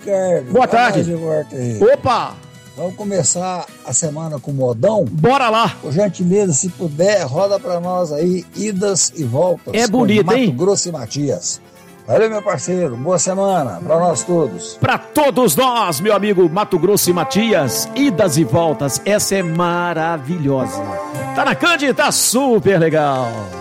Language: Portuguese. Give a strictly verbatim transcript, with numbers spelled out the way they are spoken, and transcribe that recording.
Ricardo. Boa tarde. De volta aí. Opa! Vamos começar a semana com modão? Bora lá! Por gentileza, se puder, roda pra nós aí, idas e voltas. É bonito, Mato hein? Mato Grosso e Matias. Valeu, meu parceiro. Boa semana pra nós todos. Pra todos nós, meu amigo Mato Grosso e Matias, idas e voltas. Essa é maravilhosa. Tá na Cândido, tá super legal.